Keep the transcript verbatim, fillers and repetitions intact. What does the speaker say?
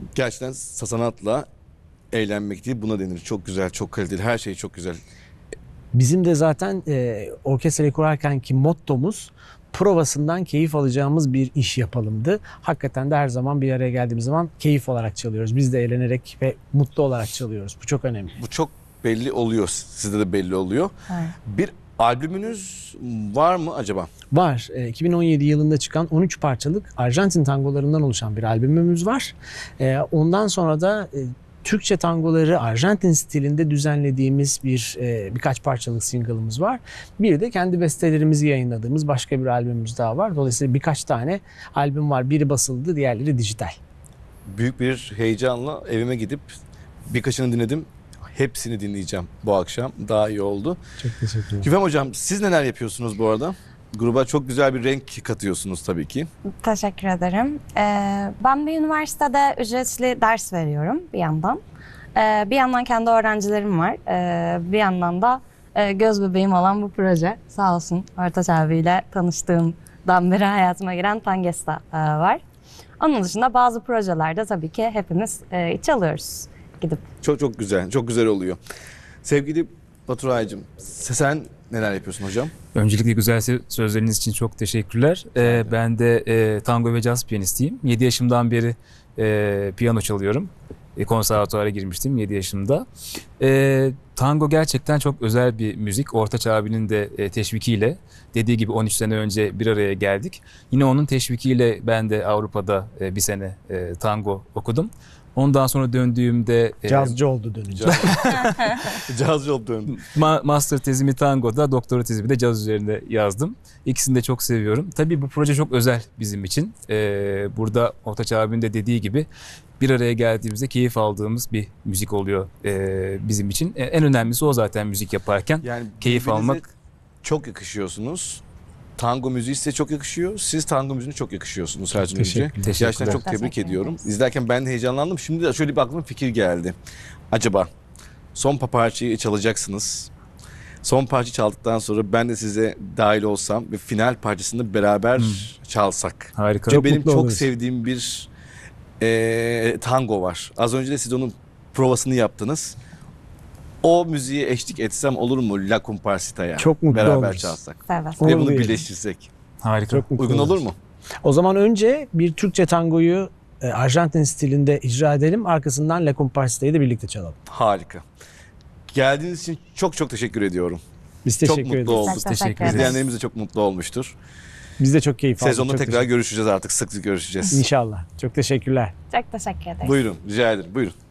Gerçekten sanatla eğlenmek değil buna denir. Çok güzel, çok kaliteli, her şey çok güzel. Bizim de zaten e, orkestrayı kurarkenki mottomuz provasından keyif alacağımız bir iş yapalımdı. Hakikaten de her zaman bir araya geldiğimiz zaman keyif olarak çalıyoruz. Biz de eğlenerek ve mutlu olarak çalıyoruz. Bu çok önemli. Bu çok belli oluyor. Sizde de belli oluyor. Evet. Bir albümünüz var mı acaba? Var. E, iki bin on yedi yılında çıkan on üç parçalık Arjantin tangolarından oluşan bir albümümüz var. E, ondan sonra da e, Türkçe tangoları Arjantin stilinde düzenlediğimiz bir e, birkaç parçalık single'ımız var. Bir de kendi bestelerimizi yayınladığımız başka bir albümümüz daha var. Dolayısıyla birkaç tane albüm var. Biri basıldı, diğerleri dijital. Büyük bir heyecanla evime gidip birkaçını dinledim. Hepsini dinleyeceğim bu akşam. Daha iyi oldu. Çok teşekkür ederim. Güfem Hocam siz neler yapıyorsunuz bu arada? Gruba çok güzel bir renk katıyorsunuz tabii ki. Teşekkür ederim. Ee, ben bir üniversitede ücretli ders veriyorum bir yandan. Ee, bir yandan kendi öğrencilerim var. Ee, bir yandan da e, göz bebeğim olan bu proje. Sağ olsun Ortaç abiyle tanıştığımdan beri hayatıma giren Tangesta e, var. Onun dışında bazı projelerde tabii ki hepimiz e, çalıyoruz gidip. Çok çok güzel, çok güzel oluyor. Sevgili Baturay'cığım sen neler yapıyorsun hocam? Öncelikle güzel sözleriniz için çok teşekkürler. Ee, ben de e, tango ve caz piyanistiyim. yedi yaşımdan beri e, piyano çalıyorum. E, konservatuvara girmiştim yedi yaşımda. E, tango gerçekten çok özel bir müzik. Ortaç abinin de e, teşvikiyle dediği gibi on üç sene önce bir araya geldik. Yine onun teşvikiyle ben de Avrupa'da e, bir sene e, tango okudum. Ondan sonra döndüğümde... Cazcı e, oldu dönünce. Cazcı oldu döndüm. Ma- master tezimi tangoda, doktora tezimi de caz üzerinde yazdım. İkisini de çok seviyorum. Tabii bu proje çok özel bizim için. Ee, burada Ortaç abinin de dediği gibi bir araya geldiğimizde keyif aldığımız bir müzik oluyor e, bizim için. E, en önemlisi o zaten müzik yaparken. Yani keyif almak. Çok yakışıyorsunuz. Tango müziği size çok yakışıyor. Siz tango müziğine çok yakışıyorsunuz her Teşekkür önce. Teşekkürler. Gerçekten çok Teşekkür tebrik ederiz. ediyorum. İzlerken ben de heyecanlandım. Şimdi de şöyle bir aklıma fikir geldi. Acaba son parçayı çalacaksınız. Son parça çaldıktan sonra ben de size dahil olsam ve final parçasını beraber hmm. çalsak. Harika. Çok Çok benim mutlu çok oluruz. sevdiğim bir e, tango var. Az önce de siz onun provasını yaptınız. O müziğe eşlik etsem olur mu La Comparsita'ya? Çok mutlu beraber oluruz. çalsak. Evet. Ve Olur bunu diyelim. birleştirsek. Harika. Çok mutlu Uygun olur oluruz. mu? O zaman önce bir Türkçe tangoyu e, Arjantin stilinde icra edelim. Arkasından La Comparsita'yı da birlikte çalalım. Harika. Geldiğiniz için çok çok teşekkür ediyorum. Biz Çok teşekkür mutlu ederiz. olduk. Teşekkür Teşekkür ederiz. ederiz. İzleyenlerimiz de çok mutlu olmuştur. Biz de çok keyif aldık. Sezonda Çok tekrar teşekkür- görüşeceğiz artık. Sık sık görüşeceğiz. İnşallah. Çok teşekkürler. Çok teşekkür ederim. Buyurun, rica ederim. Buyurun.